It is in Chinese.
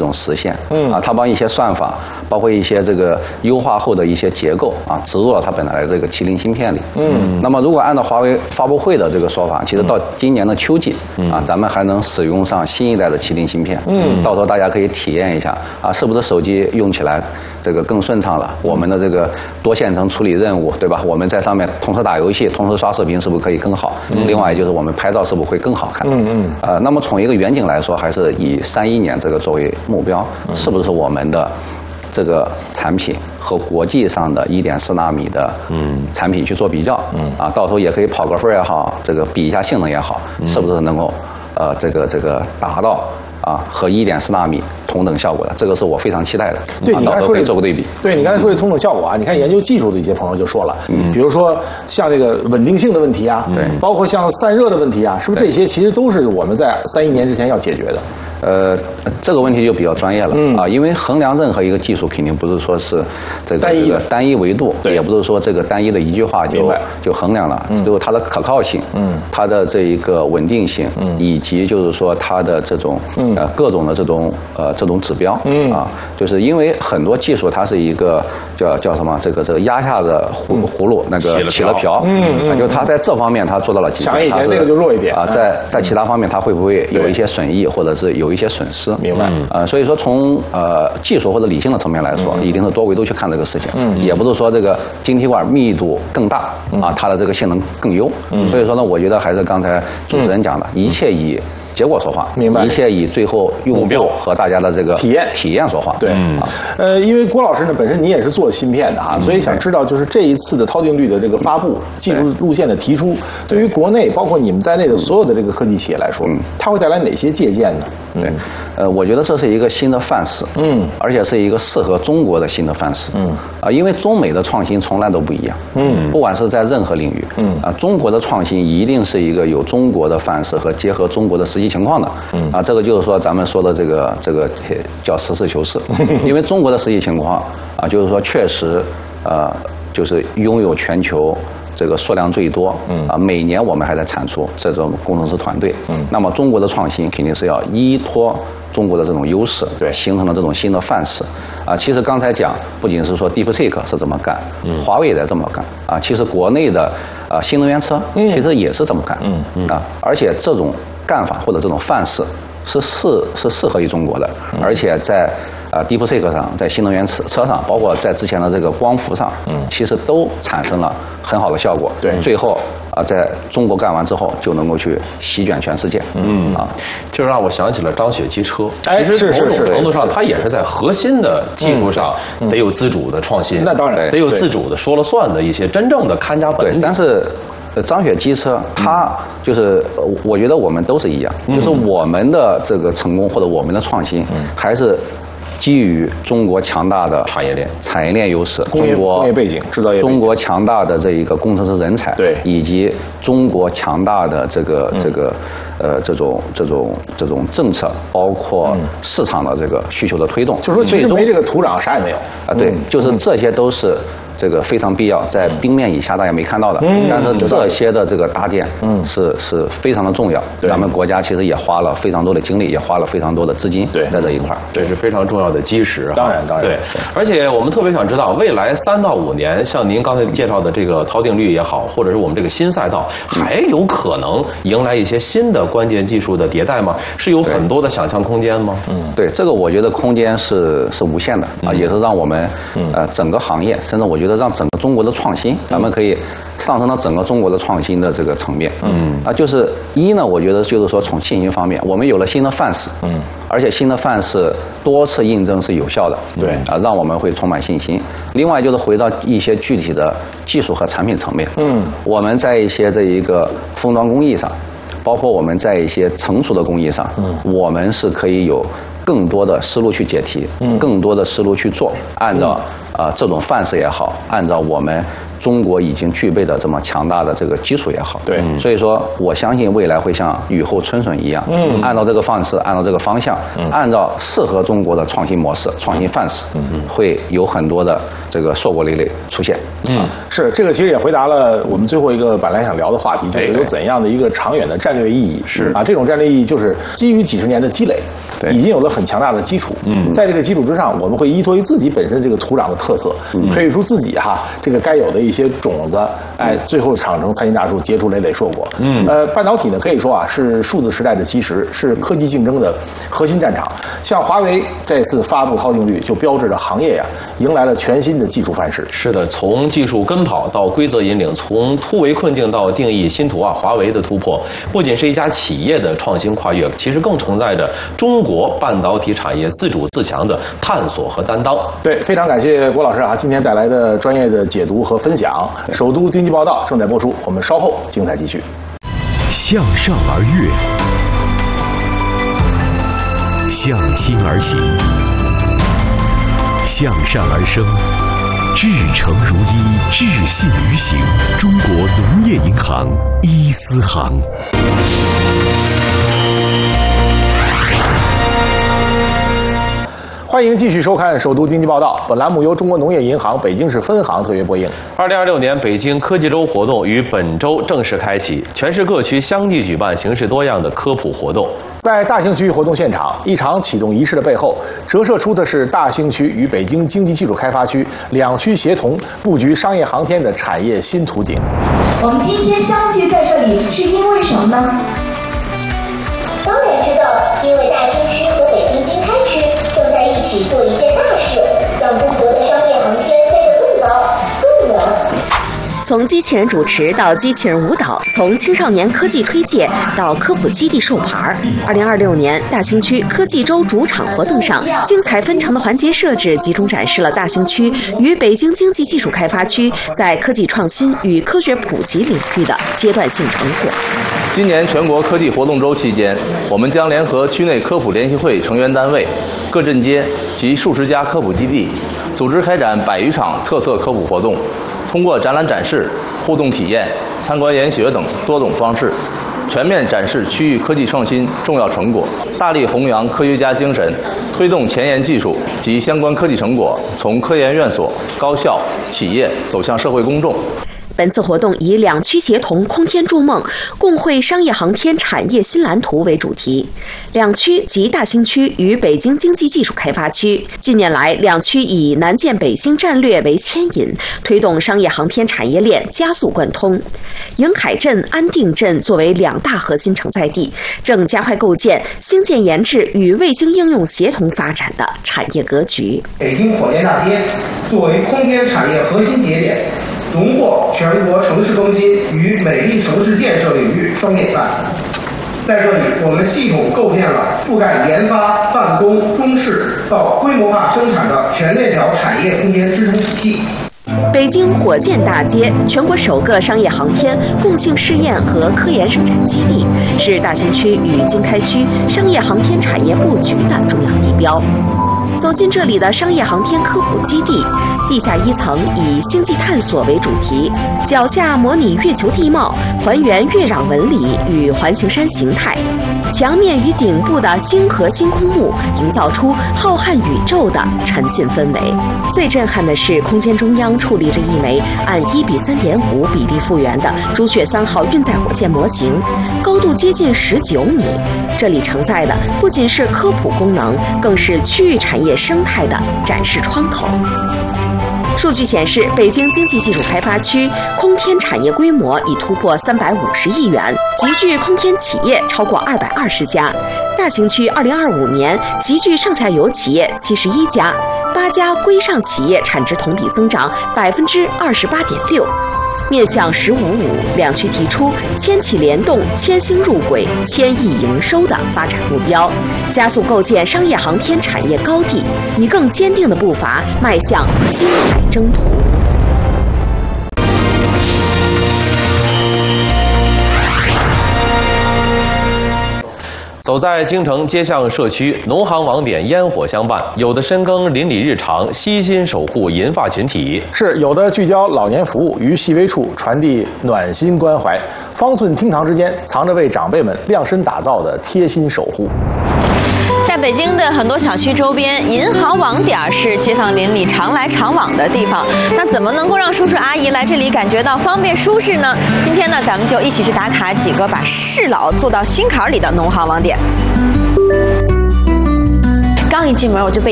种实现。它把一些算法，包括一些这个优化后的一些结构植入了它本来的这个麒麟芯片里。那么如果按照华为发布会的这个说法，其实到今年的秋季咱们还能使用上新一代的麒麟芯片。到时候大家可以体验一下是不是手机用起来这个更顺畅了？我们的这个多线程处理任务，对吧？我们在上面同时打游戏、同时刷视频，是不是可以更好？另外就是我们拍照是不是会更好看？那么从一个远景来说，还是以31年这个作为目标，是不是我们的这个产品和国际上的1.4纳米的产品去做比较？到时候也可以跑个分也好，这个比一下性能也好，是不是能够这个达到和1.4纳米同等效果的？这个是我非常期待的。 对，你刚才说可以做个对比。 对，你刚才说的同等效果你看研究技术的一些朋友就说了，比如说像这个稳定性的问题对， 包括像散热的问题是不是这些其实都是我们在31年之前要解决的？ 这个问题就比较专业了因为衡量任何一个技术，肯定不是说是这个单一维度，也不是说这个单一的一句话就衡量了，就是它的可靠性，它的这一个稳定性，以及就是说它的这种各种的这种指标就是因为很多技术它是一个叫什么这个压下的葫芦那个起了瓢，就它在这方面它做到了极限， 强一点那个就弱一点在其他方面它会不会有一些损益或者是有一些损失？ 明白。 所以说从技术或者理性的层面来说，一定是多维度去看这个事情，也不是说这个晶体管密度更大它的这个性能更优。所以说呢，我觉得还是刚才主持人讲的，一切以结果说话， 明白？ 一切以最后用户和大家的这个体验说话。 对，因为郭老师呢本身你也是做芯片的所以想知道就是这一次的涛定律的这个发布、技术路线的提出，对于国内包括你们在内的所有的这个科技企业来说，它会带来哪些借鉴呢？ 对，我觉得这是一个新的范式，而且是一个适合中国的新的范式，因为中美的创新从来都不一样，不管是在任何领域，中国的创新一定是一个有中国的范式和结合中国的实际情况的，这个就是说咱们说的这个叫实事求是，因为中国的实际情况就是说确实就是拥有全球这个数量最多，每年我们还在产出这种工程师团队，那么中国的创新肯定是要依托中国的这种优势，形成了这种新的范式。其实刚才讲，不仅是说 DeepSeek 是这么干，华为也在这么干其实国内的新能源车其实也是这么干，而且这种干法或者这种范式是适合于中国的，而且在DeepSeek 上，在新能源车上，包括在之前的这个光伏上，其实都产生了很好的效果。 对， 最后在中国干完之后，就能够去席卷全世界。 就让我想起了张雪机车。 其实某种程度上，它也是在核心的技术上得有自主的创新。 那当然得有自主的说了算的一些真正的看家本领。 但是张雪机车，它就是我觉得我们都是一样，就是我们的这个成功或者我们的创新，还是基于中国强大的产业链优势， 工业背景、制造业背景， 中国强大的这一个工程师人才，以及中国强大的这种政策，包括市场的这个需求的推动。 就说其实没这个土壤啥也没有对，就是这些都是这个非常必要，在冰面以下大家没看到的，但是这些的这个搭建是非常的重要。咱们国家其实也花了非常多的精力，也花了非常多的资金在这一块， 这是非常重要的基石。 当然， 对。而且我们特别想知道，未来3到5年，像您刚才介绍的这个涛定律也好，或者是我们这个新赛道，还有可能迎来一些新的关键技术的迭代吗？是有很多的想象空间吗？ 对，这个我觉得空间是无限的也是让我们整个行业，甚至我觉得让整个中国的创新，咱们可以上升到整个中国的创新的这个层面。就是呢，我觉得就是说从信心方面，我们有了新的范式，而且新的范式多次印证是有效的， 对让我们会充满信心。另外就是回到一些具体的技术和产品层面，我们在一些这一个封装工艺上，包括我们在一些成熟的工艺上，我们是可以有更多的思路去解题，更多的思路去做，按照这种范式也好，按照我们中国已经具备的这么强大的这个基础也好。 对， 所以说我相信未来会像雨后春笋一样，按照这个范式，按照这个方向，按照适合中国的创新模式、创新范式，会有很多的这个硕果累累出现。 是这个其实也回答了我们最后一个本来想聊的话题，就是有怎样的一个长远的战略意义。 是啊，这种战略意义就是基于几十年的积累，已经有了很强大的基础。在这个基础之上，我们会依托于自己本身这个土壤的特色，培育出自己这个该有的一些种子，最后长成参天大树，结出累累硕果。半导体呢，可以说是数字时代的基石，是科技竞争的核心战场。像华为这次发布套定律，就标志着行业迎来了全新的技术范式。 是的，从技术跟跑到规则引领，从突围困境到定义新图华为的突破，不仅是一家企业的创新跨越，其实更承载着中国半导体产业自主自强的探索和担当。 对，非常感谢郭老师今天带来的专业的解读和分享。首都经济报道正在播出，我们稍后精彩继续。 向上而跃，向心而行，向善而生，至诚如一，至信于行。中国农业银行伊思行。 欢迎继续收看《首都经济报道》，本栏目由中国农业银行北京市分行特约播映。 2026年北京科技周活动于本周正式开启，全市各区相继举办形式多样的科普活动。 在大兴区活动现场，一场启动仪式的背后，折射出的是大兴区与北京经济技术开发区两区协同布局商业航天的产业新图景。 我们今天相聚在这里，是因为什么呢？ 当然知道，因为大兴区和北京经开区正在一起做一件大事，让中国的商业航天飞得更高、更远。 从机器人主持到机器人舞蹈，从青少年科技推介到科普基地授牌。2026年大兴区科技周主场活动上，精彩纷呈的环节设置集中展示了大兴区与北京经济技术开发区在科技创新与科学普及领域的阶段性成果。 今年全国科技活动周期间，我们将联合区内科普联席会成员单位、各镇街及数十家科普基地，组织开展100余场特色科普活动，通过展览展示、互动体验、参观研学等多种方式，全面展示区域科技创新重要成果，大力弘扬科学家精神，推动前沿技术及相关科技成果从科研院所、高校、企业走向社会公众。 本次活动以两区协同、空天筑梦、共绘商业航天产业新蓝图为主题。两区即大兴区与北京经济技术开发区，近年来两区以南建北新战略为牵引，推动商业航天产业链加速贯通。迎海镇、安定镇作为两大核心承载地，正加快构建星舰研制与卫星应用协同发展的产业格局。 北京火箭大街作为空天产业核心节点，荣获全国城市更新与美丽城市建设领域双典范。在这里，我们系统构建了覆盖研发、办公、中试到规模化生产的全链条产业空间支撑体系。 北京火箭大街，全国首个商业航天共性试验和科研生产基地，是大兴区与经开区商业航天产业布局的重要地标。走进这里的商业航天科普基地，地下一层以星际探索为主题，脚下模拟月球地貌，还原月壤纹理与环形山形态，墙面与顶部的星河星空幕营造出浩瀚宇宙的沉浸氛围。最震撼的是，空间中央矗立着一枚按1:3.5比例复原的朱雀3号运载火箭模型，高度接近19米。这里承载的不仅是科普功能，更是区域产业生态的展示窗口。数据显示，北京经济技术开发区空天产业规模已突破350亿元，集聚空天企业超过220家。大兴区2025年集聚上下游企业71家，8家规上企业产值同比增长28.6%。面向“15+5”，两区提出千企联动、千星入轨、1000亿营收的发展目标，加速构建商业航天产业高地，以更坚定的步伐迈向星海征途。 走在京城街巷社区，农行网点烟火相伴，有的深耕邻里日常，悉心守护银发群体； 是有的聚焦老年服务于细微处，传递暖心关怀。方寸厅堂之间，藏着为长辈们量身打造的贴心守护。 在北京的很多小区周边，银行网点是街坊邻里常来常往的地方。那怎么能够让叔叔阿姨来这里感觉到方便舒适呢？今天呢，咱们就一起去打卡几个把适老做到心坎里的农行网点。刚一进门，我就被